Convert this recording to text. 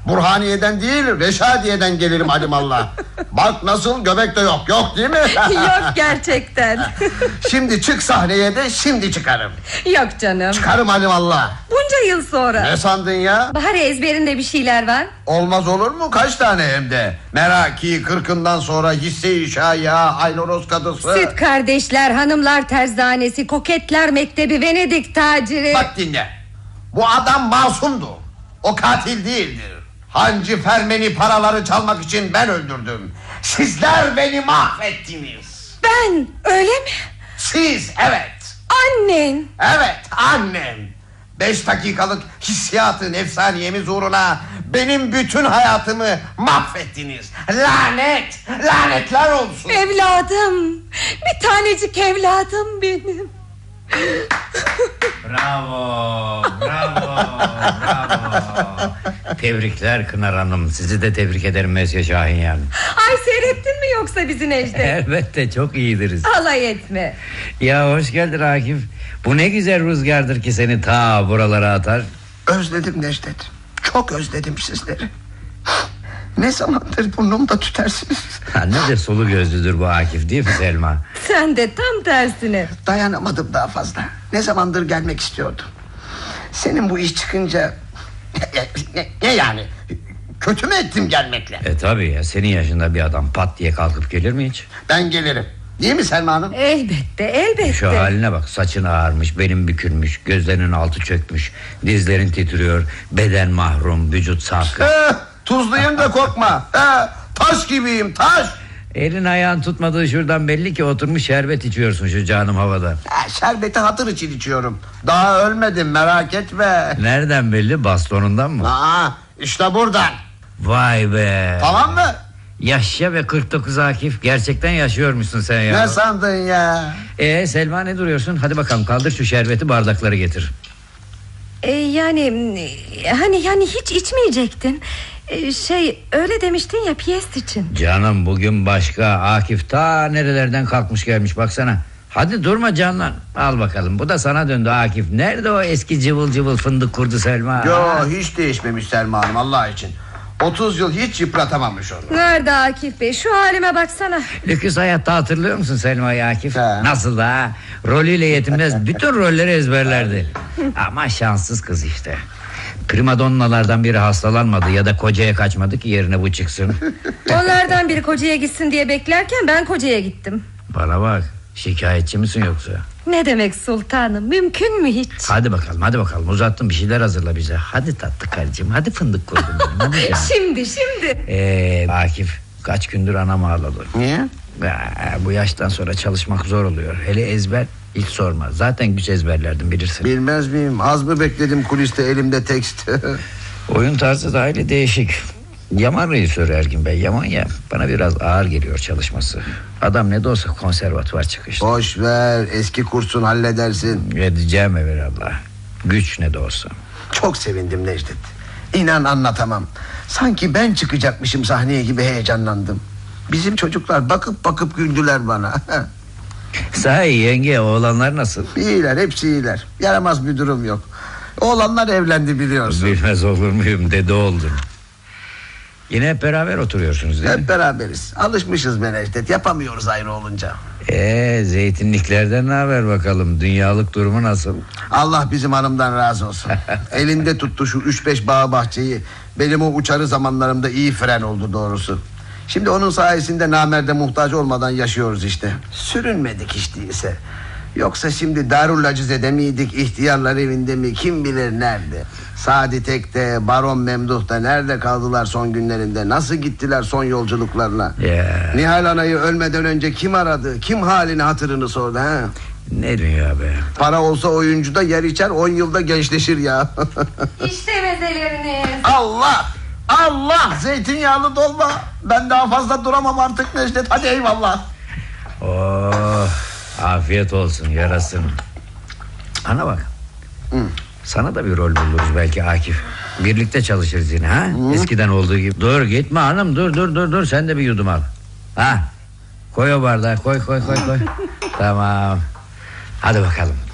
Burhaniye'den değil, Reşadiye'den gelirim alimallah. Bak nasıl, göbek de yok. Yok değil mi? Yok gerçekten. Şimdi çık sahneye de şimdi çıkarım. Yok canım. Çıkarım alimallah. Bunca yıl sonra. Ne sandın ya? Bari ezberinde bir şeyler var. Olmaz olur mu? Kaç tane hem de. Meraki, 40'ından sonra hisse-i şaya, Ayloros kadısı. Süt kardeşler, hanımlar terzanesi, koketler mektebi, Venedik taciri. Bak dinle. Bu adam masumdu. O katil değildir. Hancı Fermen'i paraları çalmak için ben öldürdüm. Sizler beni mahvettiniz. Ben, öyle mi? Siz, evet. Annen. Evet, annem. 5 dakikalık hissiyatın efsaniyemiz uğruna benim bütün hayatımı mahvettiniz. Lanet, lanetler olsun. Evladım, bir tanecik evladım benim. Bravo, bravo, bravo. Tebrikler Kınar Hanım. Sizi de tebrik ederim Mesya Şahinyan. Ay, seyrettin mi yoksa bizi Necdet? Elbette, çok iyidiriz. Alay etme. Ya hoş geldin Akif. Bu ne güzel rüzgardır ki seni ta buralara atar. Özledim Necdet. Çok özledim sizleri. Ne zamandır burnumda tütersiniz. Ne de sulu gözlüdür bu Akif, değil mi Selma? Sen de tam tersine. Dayanamadım daha fazla. Ne zamandır gelmek istiyordum. Senin bu iş çıkınca... Ne yani? Kötü mü ettim gelmekle? Tabii ya, senin yaşında bir adam pat diye kalkıp gelir mi hiç? Ben gelirim. Değil mi Selma Hanım? Elbette, elbette. Şu haline bak, saçın ağarmış, belin bükülmüş, gözlerinin altı çökmüş, dizlerin titriyor, beden mahrum, vücut sarkık. Tuzluyum da korkma. Taş gibiyim, taş. Elin ayağın tutmadığı şuradan belli ki oturmuş şerbet içiyorsun şu canım havada. Şerbeti hatır için içiyorum. Daha ölmedim, merak etme. Nereden belli, bastonundan mı? İşte buradan. Vay be. Tamam mı? Yaşa ve 49 Akif, gerçekten yaşıyormuşsun sen ya. Ne sandın ya? Selma, ne duruyorsun? Hadi bakalım, kaldır şu şerbeti, bardakları getir. Yani hiç içmeyecektin. Öyle demiştin ya, piyes için. Canım bugün başka. Akif ta nerelerden kalkmış gelmiş, baksana. Hadi durma Canan, al bakalım. Bu da sana döndü Akif. Nerede o eski cıvıl cıvıl fındık kurdu Selma? Yo, hiç değişmemiş Selma Hanım, Allah için. 30 yıl hiç yıpratamamış onu. Nerede Akif Bey, şu halime baksana. Lüküs hayatta hatırlıyor musun Selma'yı Akif? He. Nasıl da rolüyle yetinmez bütün rolleri ezberlerdi. Ama şanssız kız işte. Primadonnalardan biri hastalanmadı ya da kocaya kaçmadı ki yerine bu çıksın. Onlardan biri kocaya gitsin diye beklerken ben kocaya gittim. Bana bak, şikayetçi misin yoksa? Ne demek sultanım, mümkün mü hiç? Hadi bakalım, uzattım, bir şeyler hazırla bize. Hadi tatlı karıcığım, hadi fındık koydum benim, hadi canım. Şimdi. Akif, kaç gündür anam ağladı. Niye? Bu yaştan sonra çalışmak zor oluyor. Hele ezber hiç sorma. Zaten güç ezberlerdim, bilirsin. Bilmez miyim? Az mı bekledim kuliste, elimde tekst. Oyun tarzı da aile değişik. Yaman rejisör Ergin Bey, yaman ya. Bana biraz ağır geliyor çalışması. Adam ne de olsa konservatuvar çıkışlı. Boş ver, eski kursun, halledersin. Edeceğim evvelallah. Güç ne de olsa. Çok sevindim Necdet. İnan anlatamam. Sanki ben çıkacakmışım sahneye gibi heyecanlandım. Bizim çocuklar bakıp bakıp güldüler bana. Sahi yenge, oğlanlar nasıl? İyiler, hepsi iyiler. Yaramaz bir durum yok. Oğlanlar evlendi, biliyorsun. Bilmez olur muyum, dede oldum. Yine hep beraber oturuyorsunuz değil mi? Hep beraberiz. Alışmışız be Necdet. Yapamıyoruz ayrı olunca. Zeytinliklerden ne haber bakalım? Dünyalık durumu nasıl? Allah bizim hanımdan razı olsun. Elinde tuttu şu 3-5 bağ bahçeyi. Benim o uçarı zamanlarımda iyi fren oldu doğrusu. Şimdi onun sayesinde namerde muhtaç olmadan yaşıyoruz işte. Sürünmedik hiç değilse. Yoksa şimdi Darul Acize'de miydik, ihtiyarlar evinde mi, kim bilir nerede. Sadi Tek'te, Baron Memduh'ta nerede kaldılar son günlerinde? Nasıl gittiler son yolculuklarına? Nihal Ana'yı ölmeden önce kim aradı? Kim halini hatırını sordu ha? Ne dünya be. Para olsa oyuncu da yer içer, 10 yılda gençleşir ya. İşte mezeleriniz. Allah! Allah! Zeytinyağlı dolma. Ben daha fazla duramam artık Necdet. Hadi eyvallah. Oh, afiyet olsun, yarasın. Ana bak. Sana da bir rol buluruz belki Akif. Birlikte çalışırız yine ha? Eskiden olduğu gibi. Dur gitme hanım, dur. Sen de bir yudum al. Ha? Koy o bardağı, koy. Tamam. Hadi bakalım.